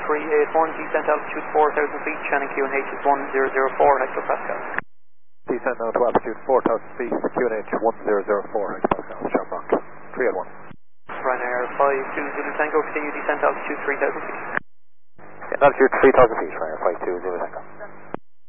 381, descent altitude 4,000 feet, Shannon QNH is 1004 hectopascal. Descent now to altitude 4,000 feet, QNH 1004 hectopascal, Shamrock 381. Ryanair 52 Zulu Tango, continue descent altitude 3,000 feet. Altitude 3,000 feet, Ryanair 52 Zulu Tango.